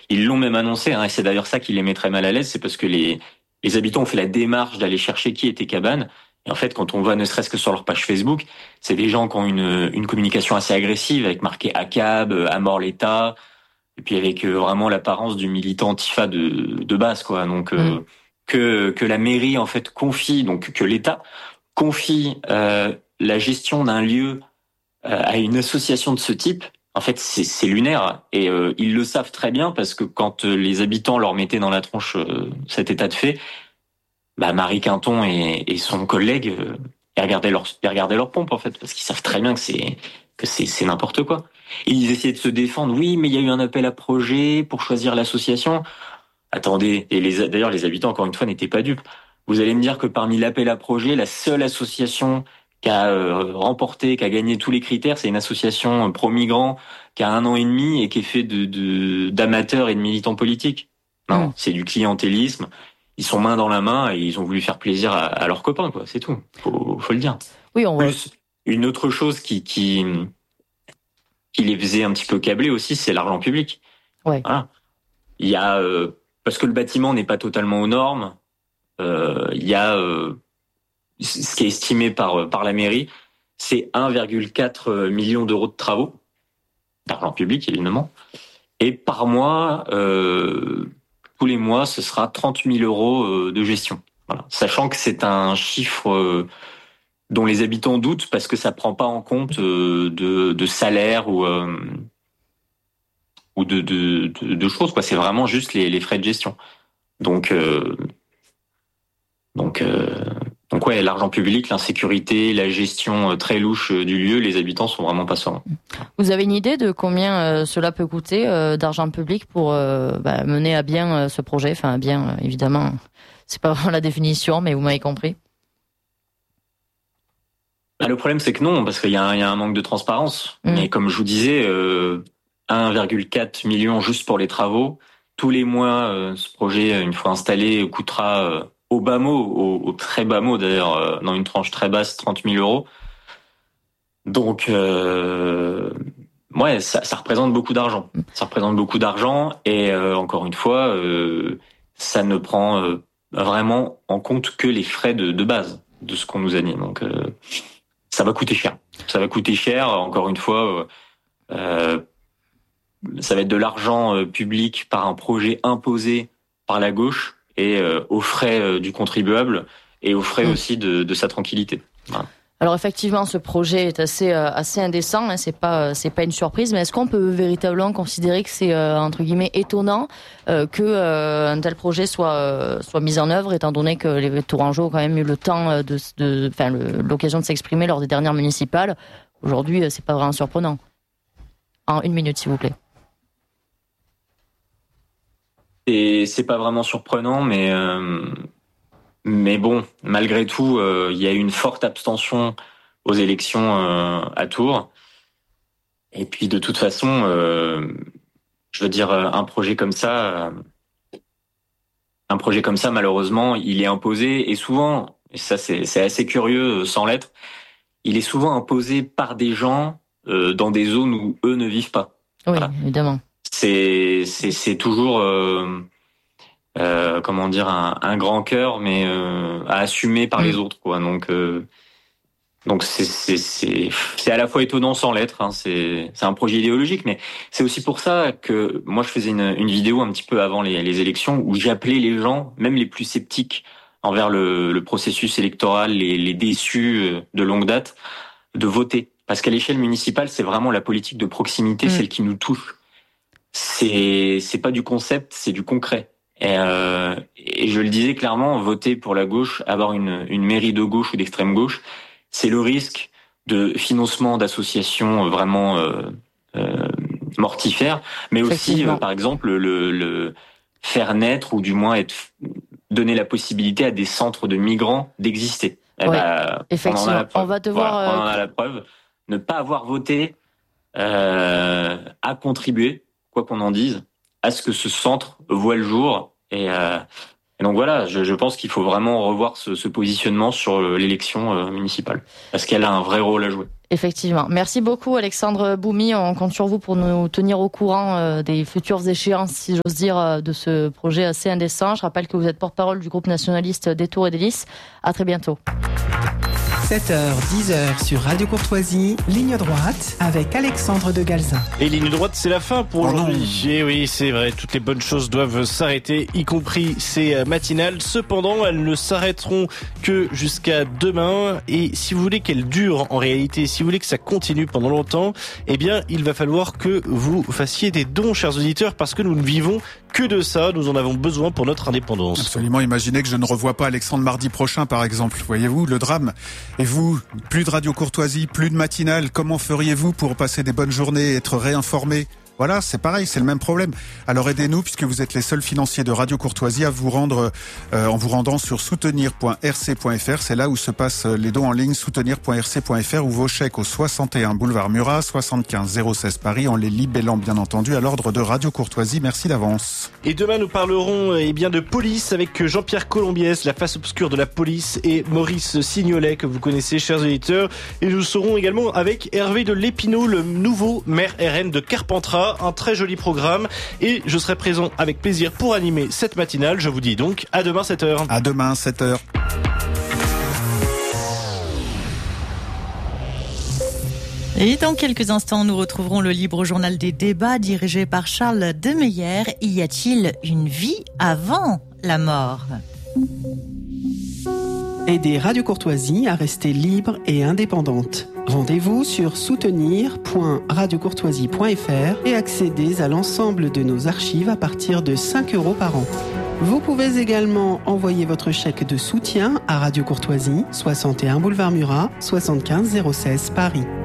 ils l'ont même annoncé, hein, et c'est d'ailleurs ça qui les mettrait mal à l'aise, c'est parce que les habitants ont fait la démarche d'aller chercher qui était Cabane. Et en fait, quand on voit ne serait-ce que sur leur page Facebook, c'est des gens qui ont une communication assez agressive, avec marqué ACAB, à mort l'État, et puis avec vraiment l'apparence du militant antifa de base, quoi. Donc que la mairie en fait confie, donc que l'État confie la gestion d'un lieu à une association de ce type, en fait, c'est lunaire. Et ils le savent très bien parce que quand les habitants leur mettaient dans la tronche cet état de fait, bah Marie Quinton et son collègue ils regardaient leur pompe en fait parce qu'ils savent très bien que c'est n'importe quoi. Et ils essayaient de se défendre. Oui, mais il y a eu un appel à projet pour choisir l'association. Attendez, et d'ailleurs les habitants encore une fois n'étaient pas dupes. Vous allez me dire que parmi l'appel à projet, la seule association qui a remporté, qui a gagné tous les critères, c'est une association pro-migrants qui a 1 an et demi et qui est fait d'amateurs et de militants politiques. Non, c'est du clientélisme. Ils sont main dans la main et ils ont voulu faire plaisir à leurs copains, quoi. C'est tout. Faut le dire. Oui, on Plus, une autre chose qui les faisait un petit peu câbler aussi, c'est l'argent public. Ouais. Voilà. Il y a parce que le bâtiment n'est pas totalement aux normes. Il y a ce qui est estimé par la mairie, c'est 1,4 million d'euros de travaux, d'argent public évidemment, et par mois, tous les mois, ce sera 30 000 euros de gestion. Voilà. Sachant que c'est un chiffre dont les habitants doutent parce que ça prend pas en compte de salaire ou de choses, quoi. C'est vraiment juste les frais de gestion. Donc ouais, l'argent public, l'insécurité, la gestion très louche du lieu, les habitants sont vraiment pas sereins. Vous avez une idée de combien cela peut coûter d'argent public pour mener à bien ce projet? Enfin, à bien, évidemment, c'est pas vraiment la définition, mais vous m'avez compris. Le problème, c'est que non, parce qu'il y a un manque de transparence. Mais comme je vous disais, 1,4 million juste pour les travaux. Tous les mois, ce projet, une fois installé, coûtera au bas mot, au très bas mot d'ailleurs, dans une tranche très basse, 30 000 euros. Donc, ouais, ça représente beaucoup d'argent. Ça représente beaucoup d'argent et encore une fois, ça ne prend vraiment en compte que les frais de base de ce qu'on nous a dit. Donc, ça va coûter cher. Ça va coûter cher. Encore une fois, ça va être de l'argent public par un projet imposé par la gauche et aux frais du contribuable et aux frais aussi de sa tranquillité. Voilà. Alors effectivement, ce projet est assez indécent, hein, c'est pas une surprise, mais est-ce qu'on peut véritablement considérer que c'est entre guillemets étonnant que un tel projet soit mis en œuvre, étant donné que les Tourangeaux ont quand même eu le temps l'occasion de s'exprimer lors des dernières municipales. Aujourd'hui, c'est pas vraiment surprenant. En 1 minute, s'il vous plaît. Et c'est pas vraiment surprenant, mais bon, malgré tout, il y a eu une forte abstention aux élections à Tours. Et puis de toute façon, je veux dire, un projet comme ça, malheureusement, il est imposé et souvent, et ça c'est assez curieux sans l'être, il est souvent imposé par des gens dans des zones où eux ne vivent pas. Oui, voilà. Évidemment. C'est toujours comment dire un grand cœur, mais à assumer par les autres, quoi. Donc c'est à la fois étonnant sans l'être. Hein. C'est un projet idéologique, mais c'est aussi pour ça que moi je faisais une vidéo un petit peu avant les élections où j'appelais les gens, même les plus sceptiques envers le processus électoral, les déçus de longue date, de voter. Parce qu'à l'échelle municipale, c'est vraiment la politique de proximité, celle qui nous touche. C'est pas du concept, c'est du concret. Et je le disais clairement, voter pour la gauche, avoir une mairie de gauche ou d'extrême gauche, c'est le risque de financement d'associations vraiment mortifères, mais aussi, par exemple, le faire naître ou du moins donner la possibilité à des centres de migrants d'exister. Effectivement, on va devoir... on en a la preuve. Ne pas avoir voté a contribué, quoi qu'on en dise, à ce que ce centre voit le jour. Et donc voilà, je pense qu'il faut vraiment revoir ce positionnement sur l'élection municipale, parce qu'elle a un vrai rôle à jouer. Effectivement. Merci beaucoup Alexandre Boumi. On compte sur vous pour nous tenir au courant des futures échéances, si j'ose dire, de ce projet assez indécent. Je rappelle que vous êtes porte-parole du groupe nationaliste des Tours et des Lys. À très bientôt. 7h, 10h sur Radio Courtoisie, ligne droite avec Alexandre de Galzin. Et ligne droite, c'est la fin pour aujourd'hui. Et oui, c'est vrai, toutes les bonnes choses doivent s'arrêter, y compris ces matinales. Cependant, elles ne s'arrêteront que jusqu'à demain. Et si vous voulez qu'elles durent en réalité, si vous voulez que ça continue pendant longtemps, eh bien, il va falloir que vous fassiez des dons, chers auditeurs, parce que nous ne vivons que de ça. Nous en avons besoin pour notre indépendance. Absolument. Imaginez que je ne revois pas Alexandre mardi prochain, par exemple. Voyez-vous, le drame. Et vous, plus de Radio Courtoisie, plus de matinale, comment feriez-vous pour passer des bonnes journées et être réinformés ? Voilà, c'est pareil, c'est le même problème. Alors aidez-nous, puisque vous êtes les seuls financiers de Radio Courtoisie, à vous rendre en vous rendant sur soutenir.rc.fr. C'est là où se passent les dons en ligne, soutenir.rc.fr, ou vos chèques au 61 boulevard Murat, 75 016 Paris, en les libellant bien entendu à l'ordre de Radio Courtoisie. Merci d'avance. Et demain, nous parlerons bien de police avec Jean-Pierre Colombiès, la face obscure de la police, et Maurice Signolet, que vous connaissez, chers auditeurs. Et nous serons également avec Hervé de Lépinot, le nouveau maire RN de Carpentras. Un très joli programme, et je serai présent avec plaisir pour animer cette matinale. Je vous dis donc à demain 7h. À demain 7h. Et dans quelques instants, nous retrouverons le libre journal des débats dirigé par Charles Demeyer. Y a-t-il une vie avant la mort ? Aidez Radio Courtoisie à rester libre et indépendante. Rendez-vous sur soutenir.radiocourtoisie.fr et accédez à l'ensemble de nos archives à partir de 5 € par an. Vous pouvez également envoyer votre chèque de soutien à Radio Courtoisie, 61 boulevard Murat, 75 016 Paris.